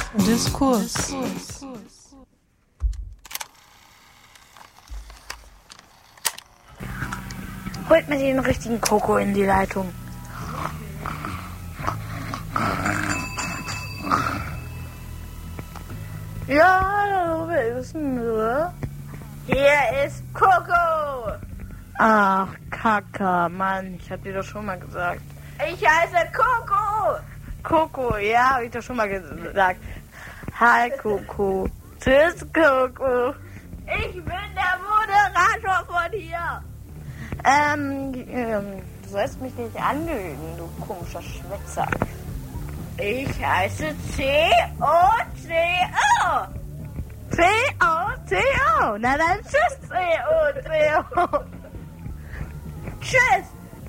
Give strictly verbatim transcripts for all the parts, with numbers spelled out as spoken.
Diskurs. Holt mir den richtigen Koko in die Leitung. Ja, hallo, wer ist denn nur? Hier ist Koko. Ach, Kaka, Mann, ich hab dir doch schon mal gesagt. Ich heiße Koko. Koko, ja, hab ich doch schon mal gesagt. Hi, Koko. Tschüss, Koko. Ich bin der Moderator von hier. Ähm, ähm, du sollst mich nicht anlügen, du komischer Schwätzer. Ich heiße C O C O. C O C O. Na dann tschüss, C O C O. Tschüss.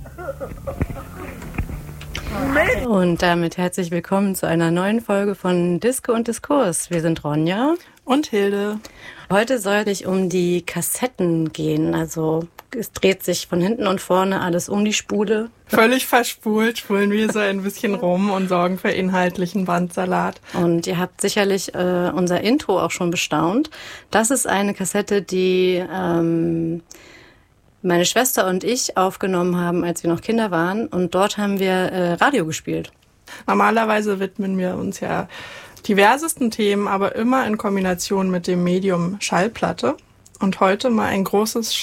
Und damit herzlich willkommen zu einer neuen Folge von Disco und Diskurs. Wir sind Ronja und Hilde. Heute soll es sich um die Kassetten gehen. Also es dreht sich von hinten und vorne alles um die Spule. Völlig verspult spulen wir so ein bisschen rum und sorgen für inhaltlichen Bandsalat. Und ihr habt sicherlich äh, unser Intro auch schon bestaunt. Das ist eine Kassette, die ähm, meine Schwester und ich aufgenommen haben, als wir noch Kinder waren. Und dort haben wir äh, Radio gespielt. Normalerweise widmen wir uns ja diversesten Themen, aber immer in Kombination mit dem Medium Schallplatte. Und heute mal ein großes